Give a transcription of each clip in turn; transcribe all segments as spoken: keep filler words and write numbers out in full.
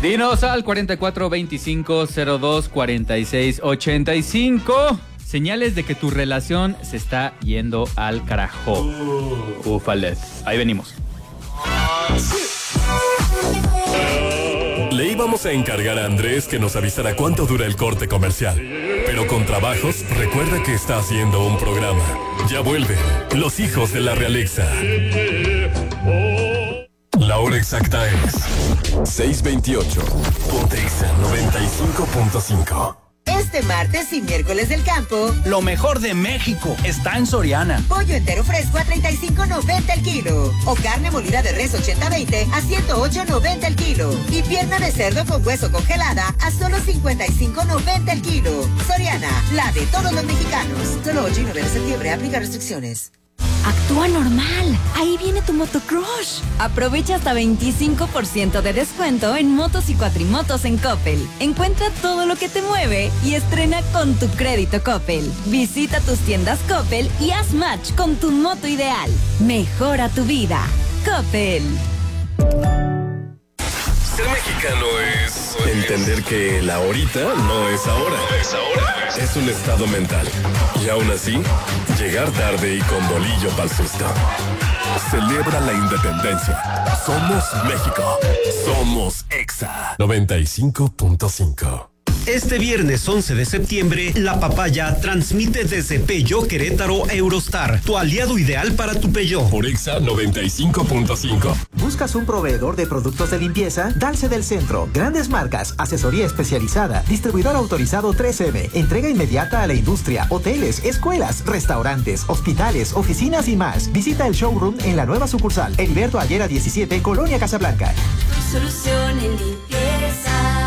Dinos al cuarenta y cuatro veinticinco cero dos cuarenta y seis ochenta y cinco. Señales de que tu relación se está yendo al carajo. Uh. Ufales. Ahí venimos. Le íbamos a encargar a Andrés que nos avisara cuánto dura el corte comercial. Pero con trabajos, recuerda que está haciendo un programa. Ya vuelven los hijos de la Realexa. La hora exacta es seis veintiocho. Ponte Exa noventa y cinco punto cinco. Este martes y miércoles del campo, lo mejor de México está en Soriana. Pollo entero fresco a treinta y cinco noventa el kilo. O carne molida de res ochenta veinte a ciento ocho noventa el kilo. Y pierna de cerdo con hueso congelada a solo cincuenta y cinco noventa el kilo. Soriana, la de todos los mexicanos. Solo ocho y nueve de septiembre, aplica restricciones. Actúa normal. Ahí viene tu motocrush. Aprovecha hasta veinticinco por ciento de descuento en motos y cuatrimotos en Coppel. Encuentra todo lo que te mueve y estrena con tu crédito Coppel. Visita tus tiendas Coppel y haz match con tu moto ideal. Mejora tu vida. Coppel. Ser mexicano es entender que la ahorita no es ahora. No es ahora. Es un estado mental. Y aún así, llegar tarde y con bolillo pa'l susto. Celebra la independencia. Somos México. Somos Exa noventa y cinco punto cinco. Este viernes once de septiembre, La Papaya transmite desde Peugeot Querétaro Eurostar, tu aliado ideal para tu Peugeot. Por Exa noventa y cinco punto cinco. ¿Buscas un proveedor de productos de limpieza? Dalce del Centro. Grandes marcas, asesoría especializada, distribuidor autorizado tres eme, entrega inmediata a la industria, hoteles, escuelas, restaurantes, hospitales, oficinas y más. Visita el showroom en la nueva sucursal, Heriberto Allera diecisiete, Colonia Casablanca. Tu solución en limpieza.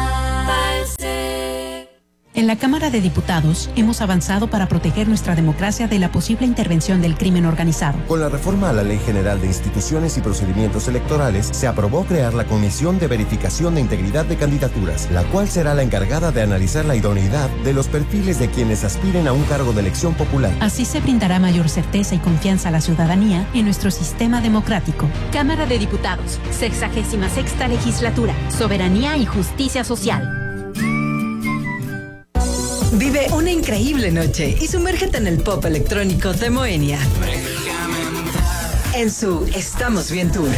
En la Cámara de Diputados hemos avanzado para proteger nuestra democracia de la posible intervención del crimen organizado. Con la reforma a la Ley General de Instituciones y Procedimientos Electorales, se aprobó crear la Comisión de Verificación de Integridad de Candidaturas, la cual será la encargada de analizar la idoneidad de los perfiles de quienes aspiren a un cargo de elección popular. Así se brindará mayor certeza y confianza a la ciudadanía en nuestro sistema democrático. Cámara de Diputados, sexagésima sexta legislatura, soberanía y justicia social. Vive una increíble noche y sumérgete en el pop electrónico de Moenia. En su Estamos Bien Tour.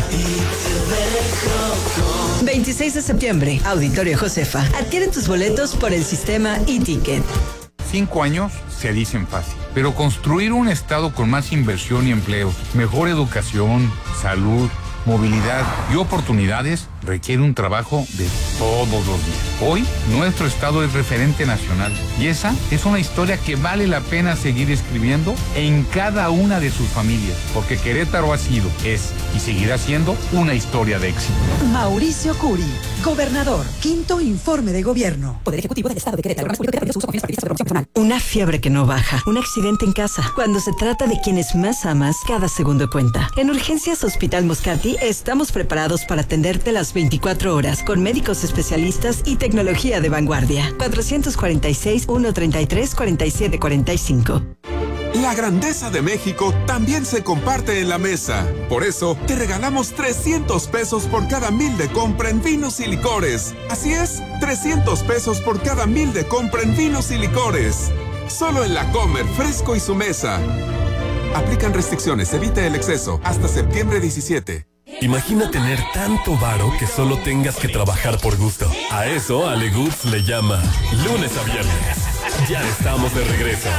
veintiséis de septiembre, Auditorio Josefa. Adquiere tus boletos por el sistema e-ticket. Cinco años se dicen fácil, pero construir un estado con más inversión y empleos, mejor educación, salud, movilidad y oportunidades requiere un trabajo de todos los días. Hoy, nuestro estado es referente nacional y esa es una historia que vale la pena seguir escribiendo en cada una de sus familias, porque Querétaro ha sido, es y seguirá siendo una historia de éxito. Mauricio Curi, gobernador, quinto informe de gobierno. Poder Ejecutivo del Estado de Querétaro. Una fiebre que no baja, un accidente en casa. Cuando se trata de quienes más amas, cada segundo cuenta. En Urgencias Hospital Moscati estamos preparados para atenderte las veinticuatro horas con médicos especialistas y tecnología de vanguardia. cuatrocientos cuarenta y seis, ciento treinta y tres, cuarenta y siete cuarenta y cinco. La grandeza de México también se comparte en la mesa. Por eso, te regalamos trescientos pesos por cada mil de compra en vinos y licores. Así es, trescientos pesos por cada mil de compra en vinos y licores. Solo en La Comer, Fresco y Su Mesa. Aplican restricciones, evita el exceso. Hasta septiembre diecisiete. Imagina tener tanto varo que solo tengas que trabajar por gusto. A eso Ale Goods le llama lunes a viernes. Ya estamos de regreso.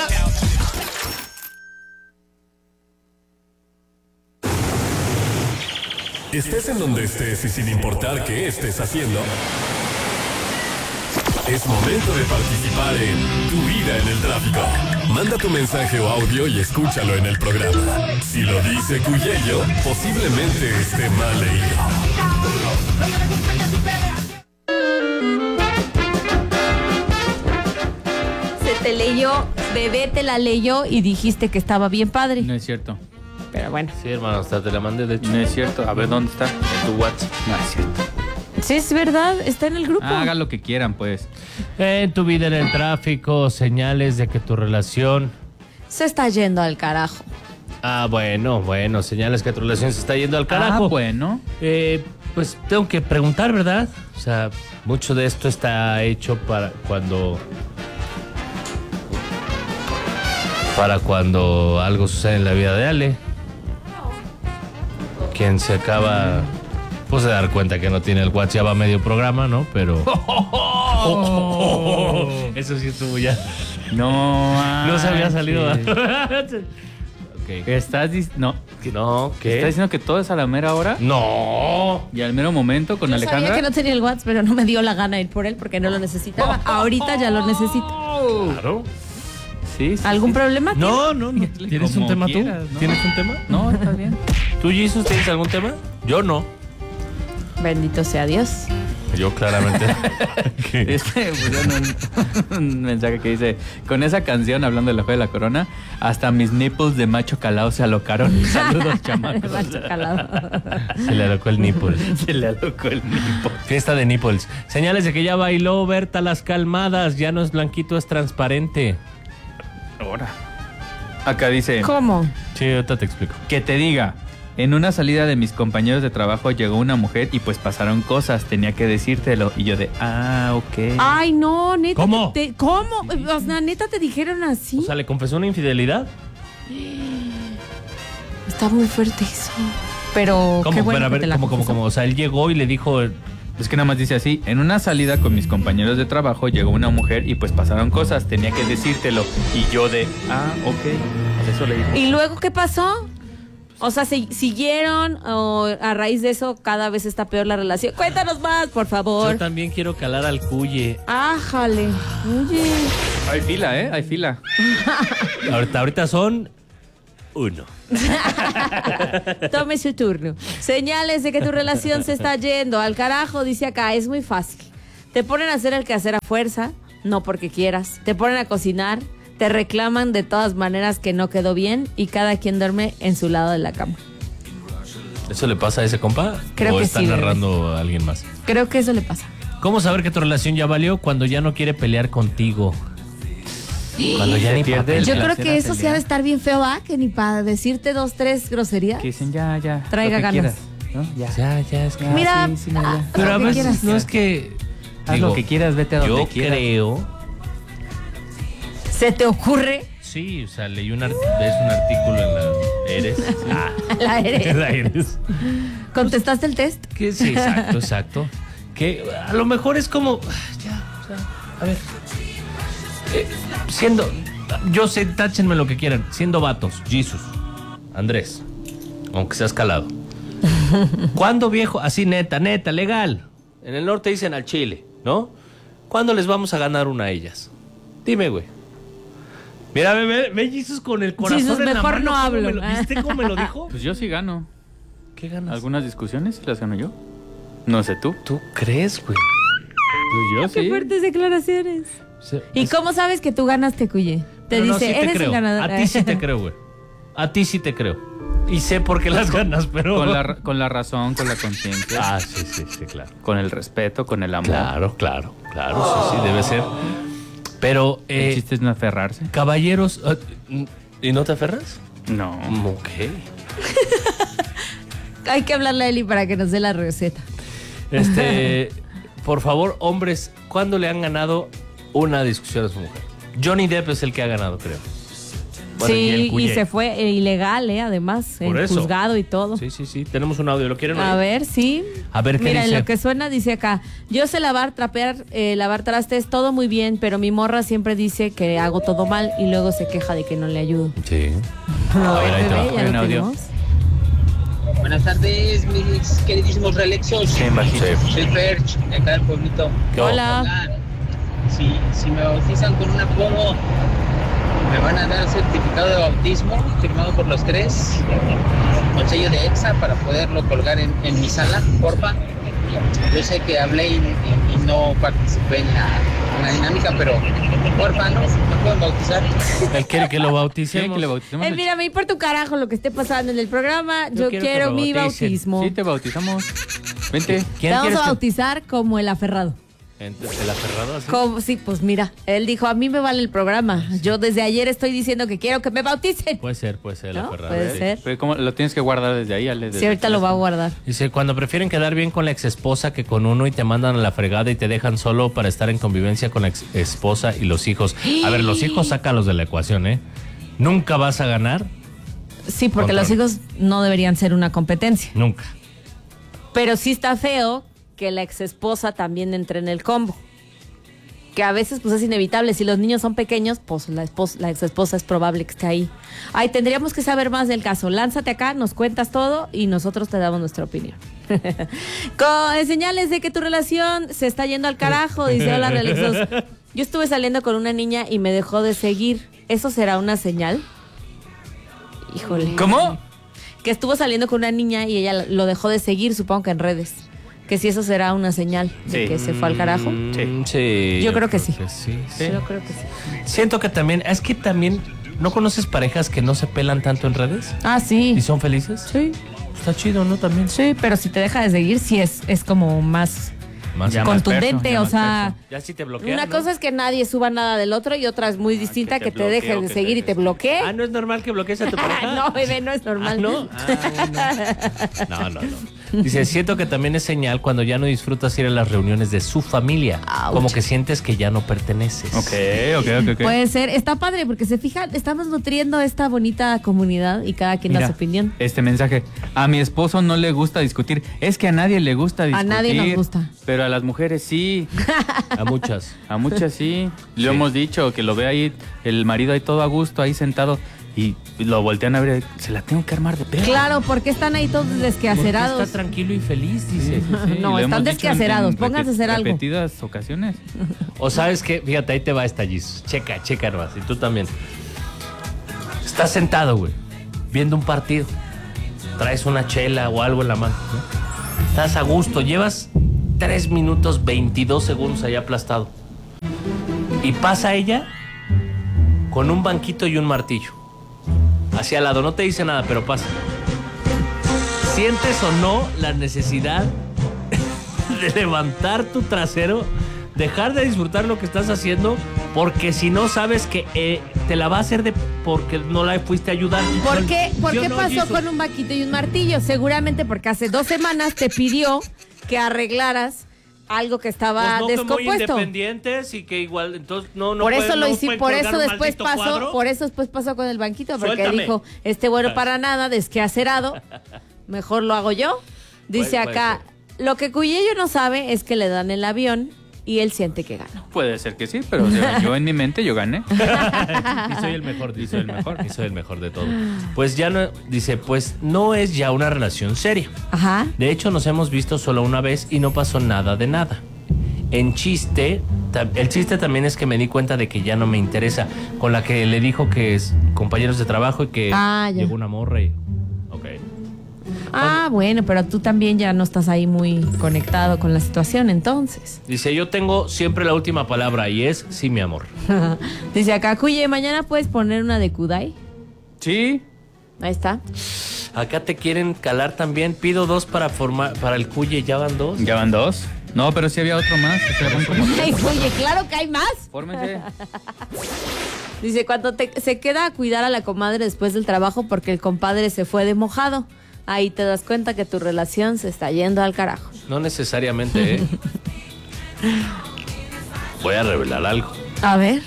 Estés en donde estés y sin importar qué estés haciendo, es momento de participar en Tu Vida en el Tráfico. Manda tu mensaje o audio y escúchalo en el programa. Si lo dice Cuyello, posiblemente esté mal leído. Se te leyó, bebé te la leyó y dijiste que estaba bien padre. No es cierto. Pero bueno. Sí, hermano, hasta te la mandé, de hecho. No es cierto. A ver, ¿dónde está? En tu WhatsApp. No es cierto. Sí, es verdad, está en el grupo. Ah, hagan lo que quieran, pues. En Tu Vida en el Tráfico, señales de que tu relación se está yendo al carajo. Ah, bueno, bueno, señales que tu relación se está yendo al carajo. Ah, bueno. Eh, Pues tengo que preguntar, ¿verdad? O sea, mucho de esto está hecho para cuando... Para cuando algo sucede en la vida de Ale. Quien se acaba... Pues de dar cuenta que no tiene el WhatsApp a medio programa, ¿no? Pero... Oh. Eso sí estuvo ya. No. No se había salido. Okay. ¿Estás dis- no. No, ¿qué? ¿Estás diciendo que todo es a la mera hora? No. ¿Y al mero momento con Yo Alejandra? sabía que no tenía el WhatsApp, pero no me dio la gana ir por él porque no lo necesitaba. Ahorita ya lo necesito. Claro. Sí, sí, ¿Algún sí. problema? No, no, no. ¿Tienes un tema quieras, tú? ¿no? ¿Tienes un tema? No, está bien. ¿Tú, Jesus, tienes algún tema? Yo no. Bendito sea Dios. Yo claramente. Este, pusieron un, un mensaje que dice: con esa canción, hablando de la fe de la corona, hasta mis nipples de macho calado se alocaron. Saludos, chamacos. Macho calado. Se le alocó el nipple. Se le alocó el nipple. Fiesta de nipples. Señales de que ya bailó Berta Las Calmadas. Ya no es blanquito, es transparente. Ahora. Acá dice: ¿Cómo? Sí, ahorita te explico. Que te diga. En una salida de mis compañeros de trabajo llegó una mujer y pues pasaron cosas, tenía que decírtelo. Y yo de, ah, ok. Ay, no, neta. ¿Cómo? Te, ¿Cómo? O sea, neta te dijeron así. O sea, ¿le confesó una infidelidad? Está muy fuerte eso. Pero ¿Cómo? qué bueno Pero a que ver, te la pues, ¿cómo, cómo, confesó. cómo? O sea, él llegó y le dijo... Es que nada más dice así: en una salida con mis compañeros de trabajo llegó una mujer y pues pasaron cosas, tenía que decírtelo. Y yo de, ah, ok. Pues eso le dije. ¿Y luego qué pasó? O sea, ¿se siguieron o a raíz de eso cada vez está peor la relación? Cuéntanos más, por favor. Yo también quiero calar al cuye. Ájale. Oye. Hay fila, ¿eh? Hay fila. Ahorita, ahorita son uno. Tome su turno. Señales de que tu relación se está yendo al carajo, dice acá, es muy fácil. Te ponen a hacer el quehacer a fuerza, no porque quieras. Te ponen a cocinar, te reclaman de todas maneras que no quedó bien y cada quien duerme en su lado de la cama. ¿Eso le pasa a ese compa? Creo ¿O que está sí, narrando a alguien más? Creo que eso le pasa. ¿Cómo saber que tu relación ya valió cuando ya no quiere pelear contigo? Cuando ya ni pierde papel. Yo el creo placer que a eso sí pelear. ha de estar bien feo, ¿ah? Que ni para decirte dos, tres groserías. Que dicen, ya, ya. Traiga lo que ganas. quieras, ¿no? Ya. Ya, ya, es que... Ya, Mira, sí, sí, mira, ya. ah, Pero lo a que veces quieras. no es que... Haz digo, lo que quieras, vete a donde yo quieras. creo... ¿Se te ocurre? Sí, o sea, leí un, art- es un artículo en la Eres. Ah, La eres. la Eres. ¿Contestaste el test? Que sí, exacto, exacto. Que a lo mejor es como... Ya, o sea, a ver. Eh, siendo... Yo sé, táchenme lo que quieran. Siendo vatos, Jesus, Andrés, aunque seas calado. ¿Cuándo, viejo? Así neta, neta, legal. En el norte dicen al chile, ¿no? ¿Cuándo les vamos a ganar una a ellas? Dime, güey. Mira, ve, ve, ve Jesus con el corazón Jesus, en la mejor mano. no ¿Cómo hablo. me lo- ¿Viste cómo me lo dijo? Pues yo sí gano. ¿Qué ganas? Algunas discusiones sí las gano yo. No sé tú. ¿Tú crees, güey? Pues yo Qué sí. fuertes declaraciones. Sí, ¿Y es- cómo sabes que tú ganaste, Cuye? Te No, no, dice, sí te eres creo. el ganador. A ti sí te creo, güey. A ti sí te creo. Y sé por qué las ganas, pero... Con la, con la razón, con la conciencia. Ah, sí, sí, sí, claro. Con el respeto, con el amor. Claro, claro, claro, sí, sí, debe ser. Pero, eh, El chiste es no aferrarse. caballeros, ah, ¿y no te aferras? No. Ok. Hay que hablarle a Eli para que nos dé la receta. Este, por favor, hombres, ¿cuándo le han ganado una discusión a su mujer? Johnny Depp es el que ha ganado, creo. Bueno, y el Sí, y Cuye. se fue eh, ilegal, ¿eh? Además, Por en eso. juzgado y todo. Sí, sí, sí. Tenemos un audio. ¿Lo quieren A oír? ver, sí. A ver, ¿qué Mira, dice? en lo que suena dice acá, yo sé lavar, trapear, eh, lavar trastes, todo muy bien, pero mi morra siempre dice que hago todo mal y luego se queja de que no le ayudo. Sí. A ver, ahí te va. ya Un lo audio. tenemos. Buenas tardes, mis queridísimos relexos. Sí, bajito. Soy Perch, de acá del pueblito. ¿Qué Hola. Oigan, Si, si me bautizan con un apodo, me van a dar certificado de bautismo firmado por los tres, con sello de EXA para poderlo colgar en, en mi sala, porfa. Yo sé que hablé y, y- y no participé en la, en la dinámica, pero porfa, ¿no? ¿Me pueden bautizar? Él quiere que lo ¿Quieren bauticemos. que le bauticemos? Eh, mira, me importa un carajo lo que esté pasando en el programa. Yo, Yo quiero quiero, que me mi bauticen. bautismo. Sí, te bautizamos. Vente. Te ¿Quién vamos quieres a que- bautizar como el aferrado. ¿El aferrado así? ¿Cómo? Sí, pues mira, él dijo, a mí me vale el programa. Yo desde ayer estoy diciendo que quiero que me bauticen. Puede ser, puede ser el ¿No? aferrado. Puede sí. ser. Pero ¿cómo lo tienes que guardar desde ahí, Ale? Sí, ahorita lo va a guardar. Dice, cuando prefieren quedar bien con la ex esposa que con uno y te mandan a la fregada y te dejan solo para estar en convivencia con la ex esposa y los hijos. A ver, los hijos sácalos de la ecuación, ¿eh? Nunca vas a ganar. Sí, porque Contra- los hijos no deberían ser una competencia. Nunca. Pero sí está feo que la ex esposa también entre en el combo. Que a veces pues es inevitable. Si los niños son pequeños, pues la, esposa, la ex esposa es probable que esté ahí. Ay, tendríamos que saber más del caso. Lánzate acá, nos cuentas todo y nosotros te damos nuestra opinión. Con señales de que tu relación se está yendo al carajo, dice hola Relixos. Yo estuve saliendo con una niña y me dejó de seguir. ¿Eso será una señal? Híjole. ¿Cómo? Que estuvo saliendo con una niña y ella lo dejó de seguir, supongo que en redes. Que si eso será una señal de Sí. que se fue al carajo. Sí. sí Yo creo que sí. sí, sí. Yo creo que sí. Siento que también, es que también, ¿no conoces parejas que no se pelan tanto en redes? Ah, sí. ¿Y son felices? Sí. Está chido, ¿no? También. Sí, pero si te deja de seguir, sí es, es como más Más Ya más contundente. perso, ya o más sea, Ya si te bloquean, una ¿no? cosa es que nadie suba nada del otro y otra es muy distinta que que te te, bloquee deje o de que seguir te- y te bloquee. Ah, ¿no es normal que bloquees a tu pareja? No, bebé, no es normal. Ah, ¿no? Ah, bueno. No, no, no. Dice, siento que también es señal cuando ya no disfrutas ir a las reuniones de su familia. Ouch. Como que sientes que ya no perteneces. Ok, ok, ok, ok. Puede ser. Está padre porque se fijan, estamos nutriendo esta bonita comunidad y cada quien da Mira, su opinión. este mensaje. A mi esposo no le gusta discutir. Es que a nadie le gusta discutir. nadie nos gusta. Pero a las mujeres sí. A muchas. A muchas sí. Le Sí. hemos dicho que lo ve ahí, el marido ahí todo a gusto, ahí sentado. Y lo voltean a ver. Se la tengo que armar de pedo. Claro, porque están ahí todos Porque desquacerados. está tranquilo y feliz, dice. Sí, sí, sí. No, Lo están hemos dicho en- desquacerados. en Pónganse a hacer algo. repetidas ocasiones. O sabes qué, fíjate, ahí te va esta Gis. Checa, checa nomás. Y tú también. Estás sentado, güey, viendo un partido. Traes una chela o algo en la mano, ¿no? Estás a gusto. Llevas tres minutos veintidós segundos ahí aplastado. Y pasa ella con un banquito y un martillo. Hacia al lado. No te dice nada, pero pasa. ¿Sientes o no la necesidad de levantar tu trasero, dejar de disfrutar lo que estás haciendo, porque si no sabes que eh, te la va a hacer de porque no la fuiste a ayudar? ¿Por qué, ¿por Yo qué no, pasó Jesus. con un vaquito y un martillo? Seguramente porque hace dos semanas te pidió que arreglaras algo que estaba Pues no, que muy descompuesto. independientes y que igual, entonces no, no por eso pueden- lo no hice, pueden por colgar eso un después maldito pasó, cuadro. por eso después pasó con el banquito, porque Suéltame. dijo, este bueno para nada, desquacerado, mejor lo hago yo. Dice Puede- puede acá, lo que Cuyello no sabe es que le dan el avión y él siente que ganó. Puede ser que sí, pero o sea, yo en mi mente yo gané. Y soy el mejor, Y soy el mejor. y soy el mejor de todo. Pues ya no, dice, pues no es ya una relación seria. Ajá. De hecho, nos hemos visto solo una vez y no pasó nada de nada. En chiste, ta- el chiste también es que me di cuenta de que ya no me interesa. Con la que le dijo que es compañeros de trabajo y que Ah, ya. llegó una morra y... Ok. Ah, bueno, pero tú también ya no estás ahí muy conectado con la situación, entonces. Dice, yo tengo siempre la última palabra y es sí, mi amor. Dice acá, Cuye, mañana puedes poner una de Kudai. Sí. Ahí está. Acá te quieren calar también. Pido dos para formar para el Cuye. ¿Ya van dos? ¿Ya van dos? No, pero sí había otro más. O sea, van como Ay, tres. oye, claro que hay más. Fórmense. Dice, cuando te, se queda a cuidar a la comadre después del trabajo porque el compadre se fue de mojado. Ahí te das cuenta que tu relación se está yendo al carajo. No necesariamente, ¿eh? Voy a revelar algo. A ver.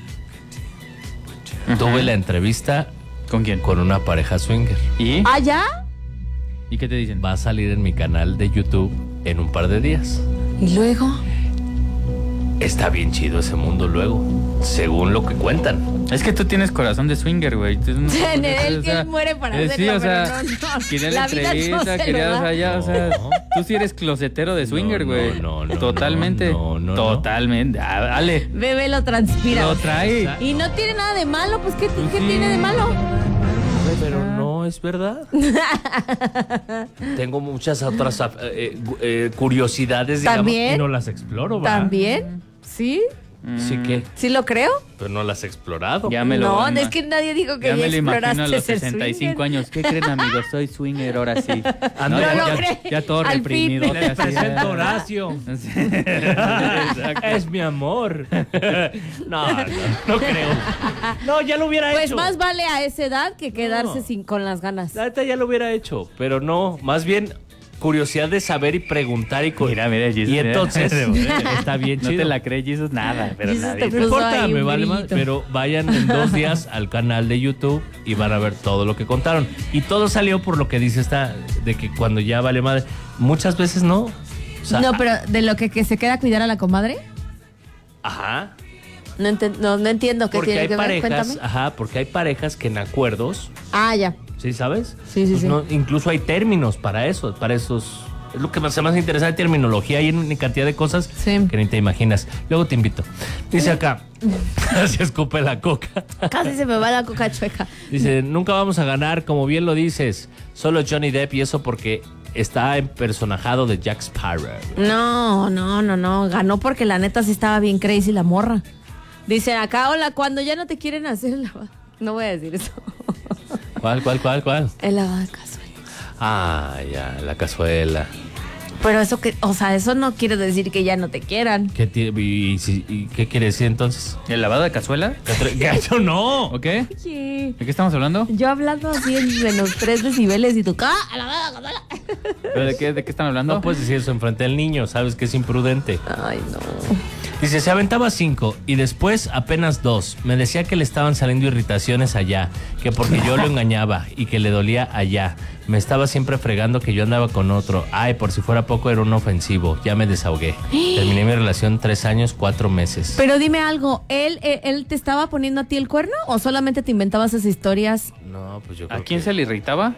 Tuve la entrevista. ¿Con quién? Con una pareja swinger. ¿Y? ¿Ah, ya? ¿Y qué te dicen? Va a salir en mi canal de YouTube en un par de días. ¿Y luego? Está bien chido ese mundo luego, según lo que cuentan. Es que tú tienes corazón de swinger, güey. Tú no- Él o que sea, él muere para eh, hacerlo, sí, o sea, pero no, no. quería La la vida no entrevista, se lo quería, da. o sea, ya, o sea, No. tú sí eres closetero de swinger, No, güey. no, no, no, Totalmente. no, no, no. Totalmente. Ah, dale. Bebé lo transpira. Lo trae. Y no tiene nada de malo, pues ¿qué, qué tiene de malo? Pero no es verdad. Tengo muchas otras eh, eh, curiosidades, digamos, ¿También? y no las exploro, ¿va? ¿También? ¿Sí? Sí que. ¿Sí lo creo? Pero no las has explorado. Ya me lo No, ima- es que nadie dijo que Ya ya, me lo imagino exploraste a los ser sesenta y cinco swinger. años. ¿Qué creen, amigos? Soy swinger ahora sí. Ah, No, no ya, lo ya- cree. ya todo Al fin. reprimido. Le presento Horacio. Es mi amor. No, no, no creo. No, ya lo hubiera Pues hecho. más vale a esa edad que quedarse No. sin con las ganas. La neta ya lo hubiera hecho, pero no, más bien curiosidad de saber y preguntar y co- Mira, mira, Jesus, y mira. entonces está bien No chido. te la crees, Jesus, nada. Pero Jesus nadie. te No puso importa, ahí me un vale más, brillito. pero vayan en dos días al canal de YouTube y van a ver todo lo que contaron. Y todo salió por lo que dice esta, de que cuando ya vale madre, muchas veces no. O sea, No, pero de lo que, que se queda a cuidar a la comadre, Ajá. no, enten- no, no entiendo qué Porque tiene hay que ver. parejas, Cuéntame. ajá, porque hay parejas que en acuerdos, Ah, ya. ¿sí sabes? Sí, sí, Pues sí. no, incluso hay términos para eso, para esos. Es lo que me hace más interesante, terminología y una cantidad de cosas Sí. que ni te imaginas. Luego te invito. Dice acá, así escupe la coca. Casi se me va la coca chueca. Dice, nunca vamos a ganar, como bien lo dices. Solo Johnny Depp y eso porque está en personajado de Jack Sparrow. No, no, no, no. Ganó porque la neta sí estaba bien crazy la morra. Dice acá, hola, cuando ya no te quieren hacer el lavado. No voy a decir eso. ¿Cuál, cuál, cuál, cuál? El lavado de cazuela. Ah, ya, la cazuela. Pero eso que, o sea, eso no quiere decir que ya no te quieran. ¿Qué, ti- y, y si- y qué quiere decir entonces? ¿El lavado de cazuela? ¡Gacho no! ¿Ok? Oye, ¿De qué estamos hablando? yo hablando así en menos tres decibeles y tú, ¡ah! ¡A la lavada de cazuela! ¿Pero de qué, de qué están hablando? No puedes decir eso enfrente del niño, sabes que es imprudente. Ay, no. Dice, se aventaba cinco y después apenas dos. Me decía que le estaban saliendo irritaciones allá, que porque yo lo engañaba y que le dolía allá. Me estaba siempre fregando que yo andaba con otro. Ay, por si fuera poco era un ofensivo. Ya me desahogué. Terminé mi relación tres años, cuatro meses. Pero dime algo, ¿él, él, él te estaba poniendo a ti el cuerno o solamente te inventabas esas historias? No, pues yo ¿A creo quién que- se le irritaba?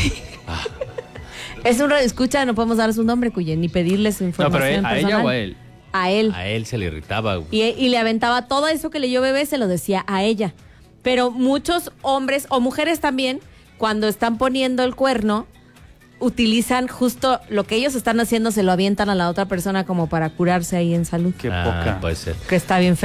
Es un escucha, no podemos dar su nombre, Cuye, ni pedirle su No, información pero él- ¿a ella personal. o a él? A él. A él se le irritaba. güey. Y, y le aventaba todo eso que leyó bebé, se lo decía a ella. Pero muchos hombres o mujeres también, cuando están poniendo el cuerno, utilizan justo lo que ellos están haciendo, se lo avientan a la otra persona como para curarse ahí en salud. Qué Ah, poca. puede ser. Que está bien feo.